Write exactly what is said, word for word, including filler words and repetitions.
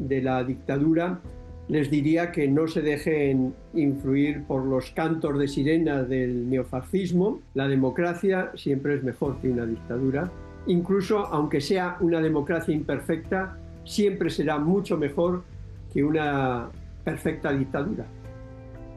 de la dictadura, les diría que no se dejen influir por los cantos de sirena del neofascismo. La democracia siempre es mejor que una dictadura. Incluso aunque sea una democracia imperfecta, siempre será mucho mejor que una perfecta dictadura.